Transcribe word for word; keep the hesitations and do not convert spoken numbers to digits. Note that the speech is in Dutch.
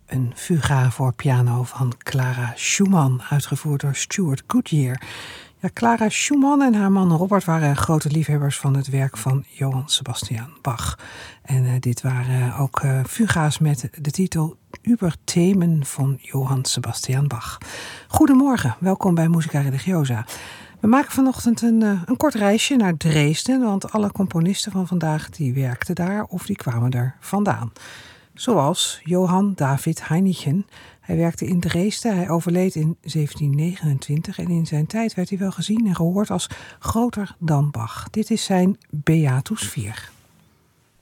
Een fuga voor piano van Clara Schumann, uitgevoerd door Stuart Goodyear. Ja, Clara Schumann en haar man Robert waren grote liefhebbers van het werk van Johann Sebastian Bach. En uh, dit waren ook uh, fuga's met de titel Über Themen van Johann Sebastian Bach. Goedemorgen, welkom bij Musica Religiosa. We maken vanochtend een, uh, een kort reisje naar Dresden, want alle componisten van vandaag die werkten daar of die kwamen er vandaan. Zoals Johann David Heinichen. Hij werkte in Dresden, hij overleed in zeventien negenentwintig en in zijn tijd werd hij wel gezien en gehoord als groter dan Bach. Dit is zijn Beatus vier.